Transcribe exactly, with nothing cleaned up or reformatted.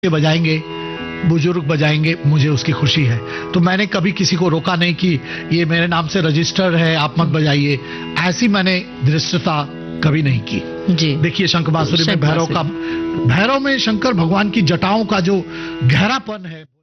बजाएंगे, बुजुर्ग बजाएंगे, मुझे उसकी खुशी है। तो मैंने कभी किसी को रोका नहीं कि ये मेरे नाम से रजिस्टर्ड है, आप मत बजाइए, ऐसी मैंने धृष्टता कभी नहीं की जी। देखिए शंख बांसुरी में भैरव का, भैरव में शंकर भगवान की जटाओं का जो गहरापन है।